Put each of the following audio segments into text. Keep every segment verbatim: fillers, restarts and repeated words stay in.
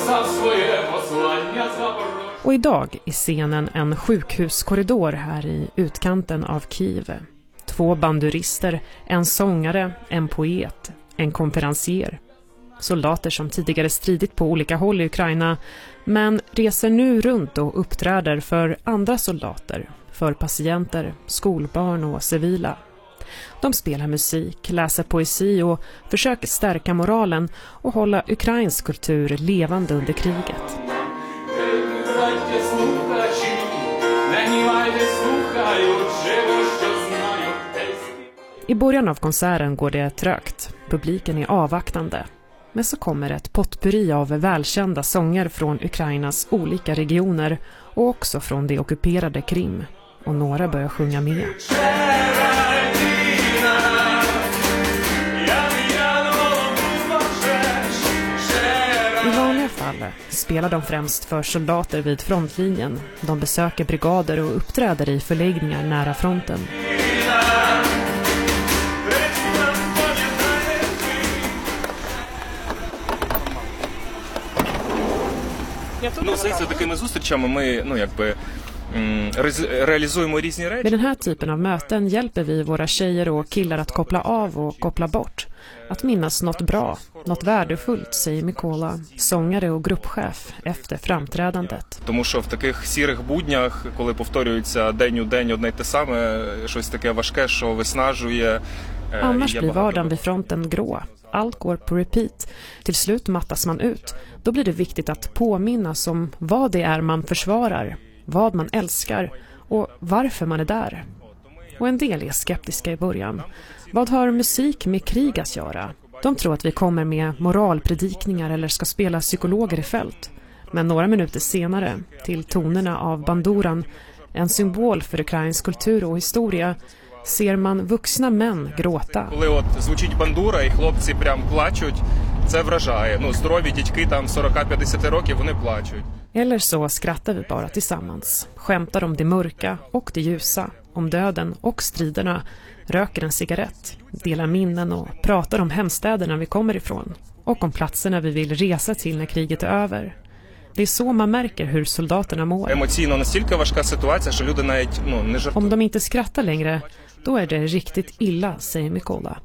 Och idag är scenen en sjukhuskorridor här i utkanten av Kiev. Två bandurister, en sångare, en poet, en konferencier. Soldater som tidigare stridit på olika håll i Ukraina men reser nu runt och uppträder för andra soldater, för patienter, skolbarn och civila. De spelar musik, läser poesi och försöker stärka moralen och hålla ukrainsk kultur levande under kriget. I början av konserten går det trögt. Publiken är avvaktande. Men så kommer ett potpurri av välkända sånger från Ukrainas olika regioner och också från det ockuperade Krim. Och några börjar sjunga med. I vanliga fall spelar de främst för soldater vid frontlinjen. De besöker brigader och uppträder i förläggningar nära fronten. Ну, здається, такими зустрічами ми, ну, якби, реалізуємо різні речі. Med den här typen av möten hjälper vi våra tjejer och killar att koppla av och koppla bort. Att minnas något bra, något värdefullt, säger Mikola, sångare och gruppchef efter framträdandet. Тому що в таких сірих буднях, коли повторюється день у день одне й те саме, щось таке важке, що виснажує. Annars blir vardagen vid fronten grå. Allt går på repeat. Till slut mattas man ut. Då blir det viktigt att påminnas om vad det är man försvarar, vad man älskar och varför man är där. Och en del är skeptiska i början. Vad har musik med krig att göra? De tror att vi kommer med moralpredikningar eller ska spela psykologer i fält. Men några minuter senare, till tonerna av banduran, en symbol för ukrainsk kultur och historia, ser man vuxna män gråta. Коли от звучить бандура і хлопці прям плачуть, це вражає. Ну, здорові дядьки там сорок-п'ятдесят років, вони плачуть. Eller så skrattar vi bara tillsammans, skämtar om det mörka och det ljusa, om döden och striderna, röker en cigarett, delar minnen och pratar om hemstäderna vi kommer ifrån och om platserna vi vill resa till när kriget är över. Det är så man märker hur soldaterna mår. Емоційно настільки важка ситуація, що люди навіть, ну, не жартують. Om de inte skrattar längre, då är det riktigt illa, säger Mikola.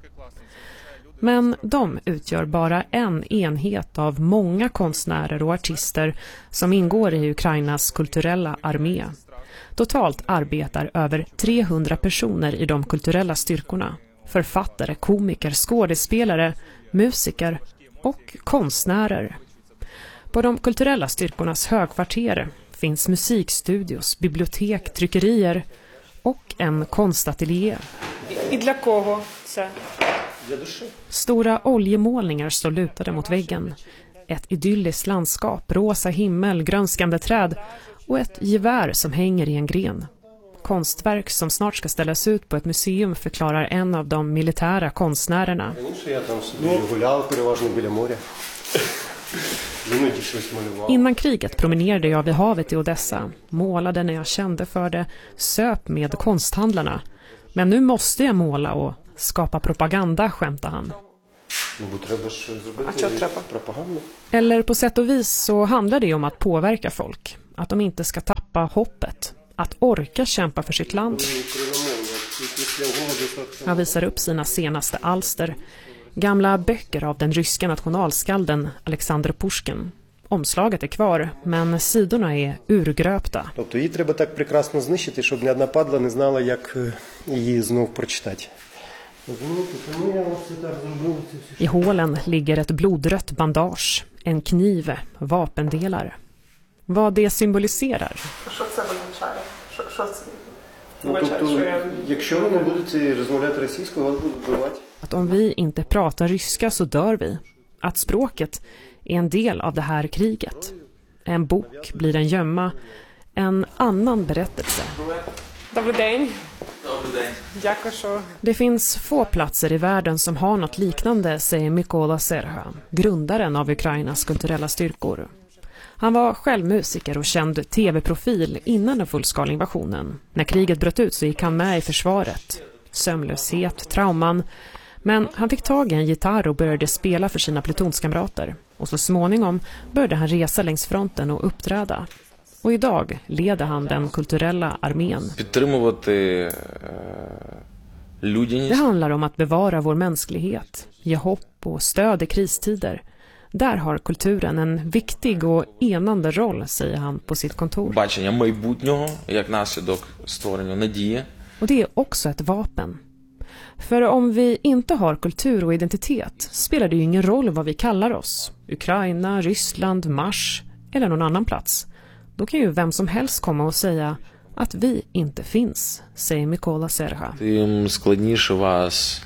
Men de utgör bara en enhet av många konstnärer och artister som ingår i Ukrainas kulturella armé. Totalt arbetar över trehundra personer i de kulturella styrkorna. Författare, komiker, skådespelare, musiker och konstnärer. På de kulturella styrkornas högkvarter finns musikstudios, bibliotek, tryckerier och en konstateljé. Stora oljemålningar står lutade mot väggen. Ett idylliskt landskap, rosa himmel, grönskande träd och ett gevär som hänger i en gren. Konstverk som snart ska ställas ut på ett museum, förklarar en av de militära konstnärerna. Innan kriget promenerade jag vid havet i Odessa, målade när jag kände för det, söp med konsthandlarna. Men nu måste jag måla och skapa propaganda, skämtar han. Eller på sätt och vis så handlar det om att påverka folk, att de inte ska tappa hoppet, att orka kämpa för sitt land. Han visar upp sina senaste alster, gamla böcker av den ryska nationalskalden Alexander Pushkin. Omslaget är kvar, men sidorna är urgröpta. Тобто її треба так прекрасно знищити, щоб ні одна падла не знала, як її знов прочитати. I hålen ligger ett blodrött bandage, en kniv, vapendelar. Vad det symboliserar? Att om vi inte pratar ryska så dör vi. Att språket är en del av det här kriget. En bok blir en gömma, en annan berättelse. Det finns få platser i världen som har något liknande, säger Mikola Serha, grundaren av Ukrainas kulturella styrkor. Han var själv musiker och känd tv-profil innan den fullskaliga invasionen. När kriget bröt ut så gick han med i försvaret. Sömnlöshet, trauman. Men han fick tag i en gitarr och började spela för sina plutonskamrater. Och så småningom började han resa längs fronten och uppträda. Och idag leder han den kulturella armén. Det handlar om att bevara vår mänsklighet, ge hopp och stöd i kristider. Där har kulturen en viktig och enande roll, säger han på sitt kontor. Och det är också ett vapen. För om vi inte har kultur och identitet spelar det ju ingen roll vad vi kallar oss. Ukraina, Ryssland, Mars eller någon annan plats. Då kan ju vem som helst komma och säga att vi inte finns, säger Mykola Serha. Тим складніше вас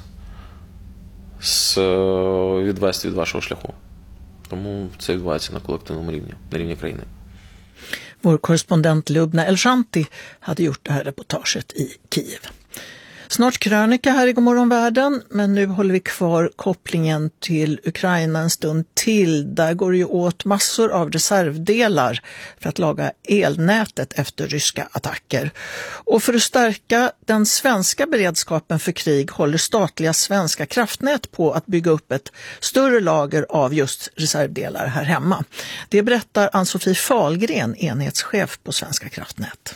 відвести від вашого шляху. Тому це відбувається на колективному рівні, на рівні країни. Vår korrespondent Lubna Elshanti hade gjort det här reportaget i Kiev. Snart krönika här i Godmorgonvärlden, men nu håller vi kvar kopplingen till Ukraina en stund till. Där går det ju åt massor av reservdelar för att laga elnätet efter ryska attacker. Och för att stärka den svenska beredskapen för krig håller statliga Svenska kraftnät på att bygga upp ett större lager av just reservdelar här hemma. Det berättar Ann-Sofie Fahlgren, enhetschef på Svenska kraftnät.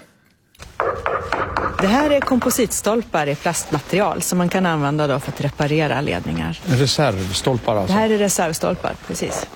Det här är kompositstolpar i plastmaterial som man kan använda då för att reparera ledningar. Reservstolpar alltså? Det här är reservstolpar, precis.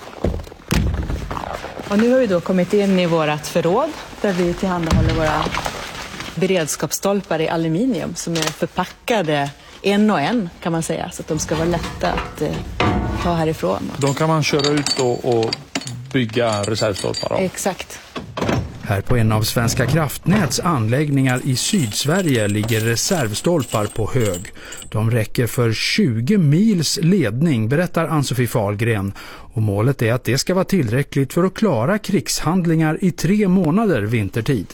Och nu har vi då kommit in i vårat förråd där vi tillhandahåller våra beredskapsstolpar i aluminium som är förpackade en och en, kan man säga, så att de ska vara lätta att eh, ta härifrån. De kan man köra ut och, och bygga reservstolpar av? Exakt. Här på en av Svenska kraftnäts anläggningar i Sydsverige ligger reservstolpar på hög. De räcker för tjugo mils ledning, berättar Ann-Sofie Fahlgren. Och målet är att det ska vara tillräckligt för att klara krigshandlingar i tre månader vintertid.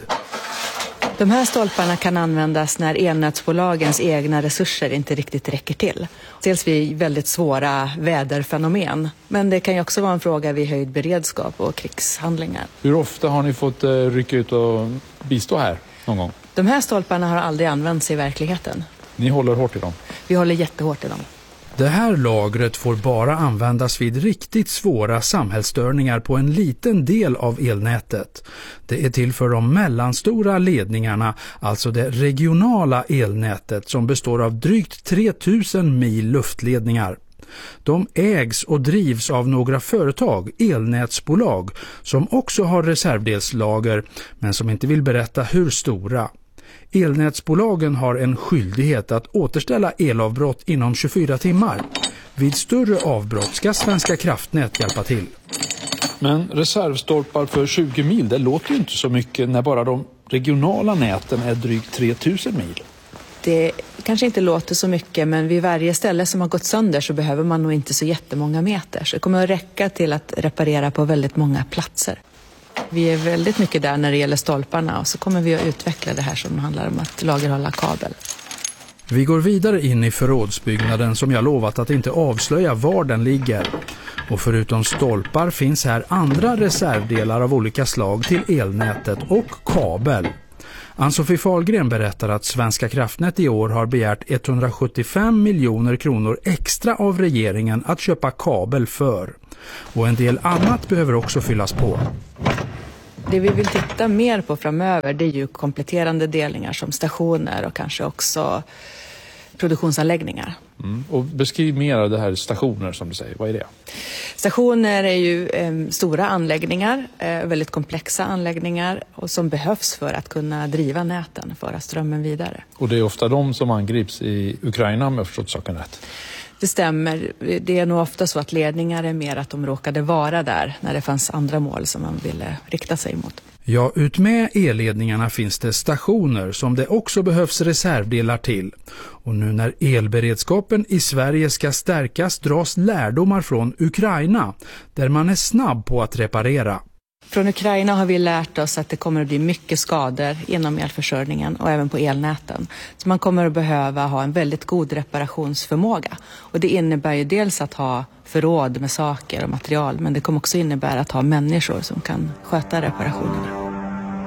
De här stolparna kan användas när elnätsbolagens egna resurser inte riktigt räcker till. Dels vid väldigt svåra väderfenomen. Men det kan ju också vara en fråga vid höjd beredskap och krigshandlingar. Hur ofta har ni fått rycka ut och bistå här någon gång? De här stolparna har aldrig använts i verkligheten. Ni håller hårt i dem? Vi håller jättehårt i dem. Det här lagret får bara användas vid riktigt svåra samhällsstörningar på en liten del av elnätet. Det är till för de mellanstora ledningarna, alltså det regionala elnätet som består av drygt tre tusen mil luftledningar. De ägs och drivs av några företag, elnätsbolag, som också har reservdelslager men som inte vill berätta hur stora. Elnätsbolagen har en skyldighet att återställa elavbrott inom tjugofyra timmar. Vid större avbrott ska Svenska kraftnät hjälpa till. Men reservstolpar för tjugo mil, det låter ju inte så mycket när bara de regionala näten är drygt tre tusen mil. Det kanske inte låter så mycket, men vid varje ställe som har gått sönder så behöver man nog inte så jättemånga meter. Så det kommer att räcka till att reparera på väldigt många platser. Vi är väldigt mycket där när det gäller stolparna och så kommer vi att utveckla det här som handlar om att lagerhålla kabel. Vi går vidare in i förrådsbyggnaden som jag lovat att inte avslöja var den ligger. Och förutom stolpar finns här andra reservdelar av olika slag till elnätet och kabel. Ann-Sofie Fahlgren berättar att Svenska kraftnät i år har begärt etthundrasjuttiofem miljoner kronor extra av regeringen att köpa kabel för. Och en del annat behöver också fyllas på. Det vi vill titta mer på framöver, det är ju kompletterande delningar som stationer och kanske också produktionsanläggningar. Mm. Och beskriv mer av det här stationer som du säger, vad är det? Stationer är ju eh, stora anläggningar, eh, väldigt komplexa anläggningar och som behövs för att kunna driva näten, föra strömmen vidare. Och det är ofta de som angrips i Ukraina, om jag förstått saken rätt. Det stämmer. Det är nog ofta så att ledningar är mer att de råkade vara där när det fanns andra mål som man ville rikta sig mot. Ja, ut med elledningarna finns det stationer som det också behövs reservdelar till. Och nu när elberedskapen i Sverige ska stärkas dras lärdomar från Ukraina, där man är snabb på att reparera. Från Ukraina har vi lärt oss att det kommer att bli mycket skador inom elförsörjningen och även på elnäten. Så man kommer att behöva ha en väldigt god reparationsförmåga. Och det innebär ju dels att ha förråd med saker och material, men det kommer också innebära att ha människor som kan sköta reparationerna.